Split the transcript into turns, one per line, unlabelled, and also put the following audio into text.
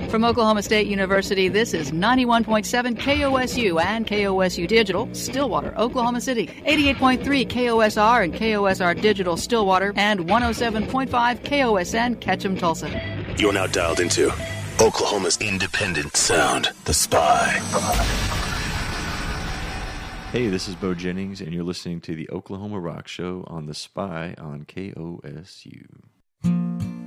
From Oklahoma State University, this is 91.7 KOSU and KOSU Digital, Stillwater, Oklahoma City, 88.3 KOSR and KOSR Digital, Stillwater, and 107.5 KOSN, Ketchum, Tulsa.
You're now dialed into Oklahoma's independent sound, The Spy.
Hey, this is Bo Jennings, and you're listening to the Oklahoma Rock Show on The Spy on KOSU.